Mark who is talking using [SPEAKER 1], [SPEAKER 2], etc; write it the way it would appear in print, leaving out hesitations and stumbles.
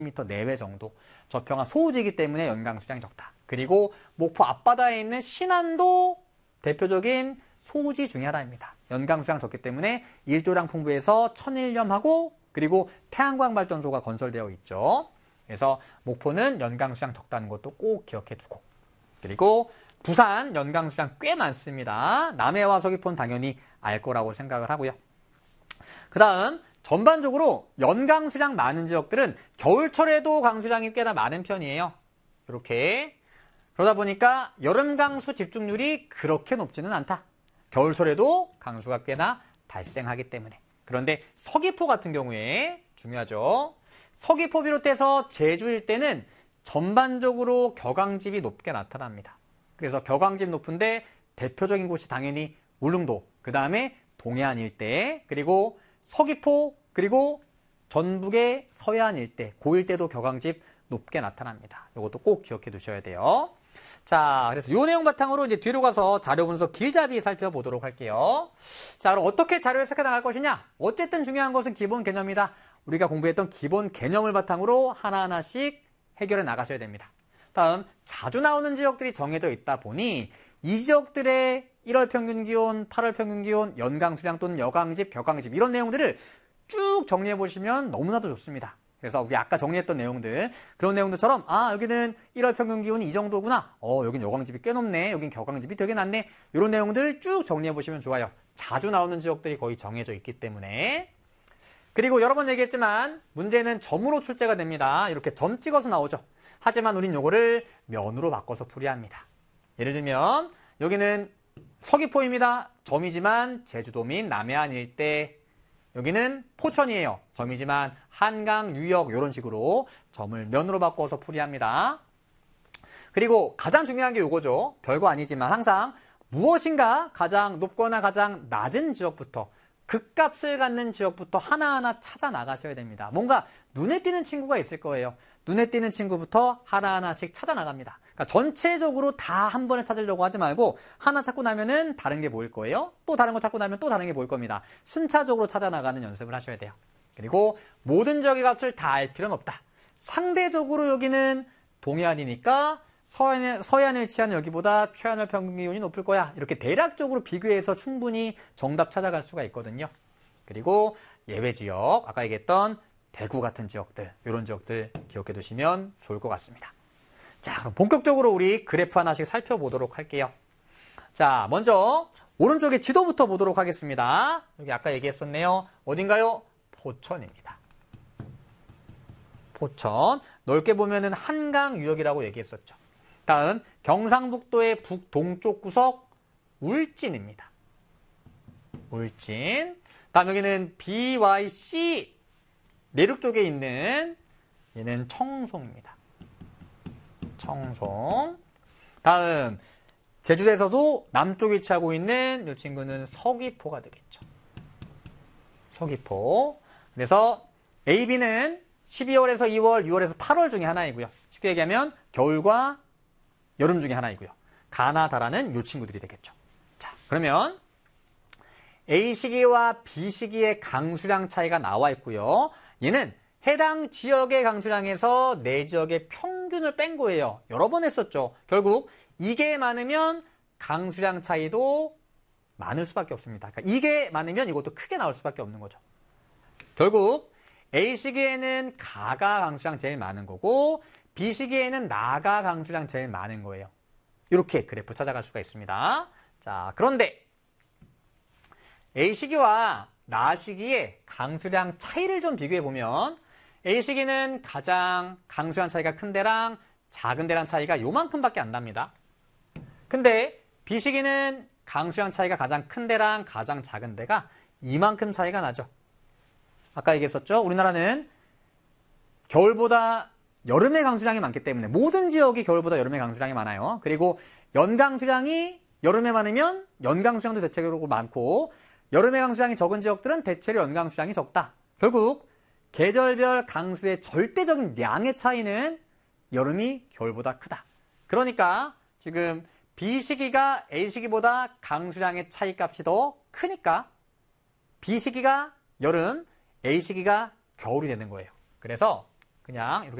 [SPEAKER 1] m 내외 정도. 저평한 소우지이기 때문에 연강수량이 적다. 그리고 목포 앞바다에 있는 신안도 대표적인 소우지 중에 하나입니다. 연강수량 적기 때문에 일조량 풍부해서 천일염하고 그리고 태양광 발전소가 건설되어 있죠. 그래서 목포는 연강수량 적다는 것도 꼭 기억해 두고, 그리고 부산 연강수량 꽤 많습니다. 남해와 서귀포는 당연히 알 거라고 생각을 하고요. 그 다음 전반적으로 연강수량 많은 지역들은 겨울철에도 강수량이 꽤나 많은 편이에요. 이렇게. 그러다 보니까 여름 강수 집중률이 그렇게 높지는 않다. 겨울철에도 강수가 꽤나 발생하기 때문에. 그런데 서귀포 같은 경우에 중요하죠. 서귀포 비롯해서 제주 일대는 전반적으로 격강집이 높게 나타납니다. 그래서 격강집 높은데 대표적인 곳이 당연히 울릉도, 그 다음에 동해안 일대, 그리고 서귀포, 그리고 전북의 서해안 일대, 그 일대도 격강집 높게 나타납니다. 이것도 꼭 기억해 두셔야 돼요. 자, 그래서 이 내용 바탕으로 이제 뒤로 가서 자료 분석 길잡이 살펴보도록 할게요. 자, 그럼 어떻게 자료 해석해 나갈 것이냐? 어쨌든 중요한 것은 기본 개념이다. 우리가 공부했던 기본 개념을 바탕으로 하나하나씩 해결해 나가셔야 됩니다. 다음, 자주 나오는 지역들이 정해져 있다 보니 이 지역들의 1월 평균 기온, 8월 평균 기온, 연강 수량 또는 여강집, 격강집 이런 내용들을 쭉 정리해 보시면 너무나도 좋습니다. 그래서 우리 아까 정리했던 내용들, 그런 내용들처럼 여기는 1월 평균 기온이 이 정도구나. 여긴 여강집이 꽤 높네. 여긴 격강집이 되게 낮네. 이런 내용들 쭉 정리해 보시면 좋아요. 자주 나오는 지역들이 거의 정해져 있기 때문에. 그리고 여러 번 얘기했지만 문제는 점으로 출제가 됩니다. 이렇게 점 찍어서 나오죠. 하지만 우린 요거를 면으로 바꿔서 풀이합니다. 예를 들면 여기는 서귀포입니다. 점이지만 제주도 및 남해안 일대. 여기는 포천이에요. 점이지만 한강, 유역 이런 식으로 점을 면으로 바꿔서 풀이합니다. 그리고 가장 중요한 게 요거죠. 별거 아니지만 항상 무엇인가 가장 높거나 가장 낮은 지역부터, 극값을 갖는 지역부터 하나하나 찾아 나가셔야 됩니다. 뭔가 눈에 띄는 친구가 있을 거예요. 눈에 띄는 친구부터 하나하나씩 찾아 나갑니다. 그러니까 전체적으로 다 한 번에 찾으려고 하지 말고 하나 찾고 나면은 다른 게 보일 거예요. 또 다른 거 찾고 나면 또 다른 게 보일 겁니다. 순차적으로 찾아 나가는 연습을 하셔야 돼요. 그리고 모든 지역의 값을 다 알 필요는 없다. 상대적으로 여기는 동해안이니까 서해안에 위치한 여기보다 최하늘 평균 기온이 높을 거야. 이렇게 대략적으로 비교해서 충분히 정답 찾아갈 수가 있거든요. 그리고 예외 지역, 아까 얘기했던 대구 같은 지역들, 이런 지역들 기억해 두시면 좋을 것 같습니다. 자, 그럼 본격적으로 우리 그래프 하나씩 살펴보도록 할게요. 자, 먼저 오른쪽에 지도부터 보도록 하겠습니다. 여기 아까 얘기했었네요. 어딘가요? 포천입니다. 포천. 넓게 보면은 한강 유역이라고 얘기했었죠. 다음 경상북도의 북동쪽 구석 울진입니다. 울진. 다음 여기는 BYC 내륙 쪽에 있는 얘는 청송입니다. 청송. 다음 제주도에서도 남쪽에 위치하고 있는 이 친구는 서귀포가 되겠죠. 서귀포. 그래서 AB는 12월에서 2월, 6월에서 8월 중에 하나이고요. 쉽게 얘기하면 겨울과 여름 중에 하나이고요. 가나다라는 이 친구들이 되겠죠. 자, 그러면 A 시기와 B 시기의 강수량 차이가 나와 있고요. 얘는 해당 지역의 강수량에서 내 지역의 평균을 뺀 거예요. 여러 번 했었죠. 결국 이게 많으면 강수량 차이도 많을 수밖에 없습니다. 그러니까 이게 많으면 이것도 크게 나올 수밖에 없는 거죠. 결국 A 시기에는 가가 강수량 제일 많은 거고 B 시기에는 나가 강수량 제일 많은 거예요. 이렇게 그래프 찾아갈 수가 있습니다. 자, 그런데 A 시기와 나 시기의 강수량 차이를 좀 비교해 보면 A 시기는 가장 강수량 차이가 큰 데랑 작은 데랑 차이가 요만큼밖에 안 납니다. 근데 B 시기는 강수량 차이가 가장 큰 데랑 가장 작은 데가 이만큼 차이가 나죠. 아까 얘기했었죠. 우리나라는 겨울보다 여름의 강수량이 많기 때문에 모든 지역이 겨울보다 여름의 강수량이 많아요. 그리고 연강수량이 여름에 많으면 연강수량도 대체적으로 많고 여름의 강수량이 적은 지역들은 대체로 연강수량이 적다. 결국 계절별 강수의 절대적인 양의 차이는 여름이 겨울보다 크다. 그러니까 지금 B 시기가 A 시기보다 강수량의 차이 값이 더 크니까 B 시기가 여름, A 시기가 겨울이 되는 거예요. 그래서 그냥 이렇게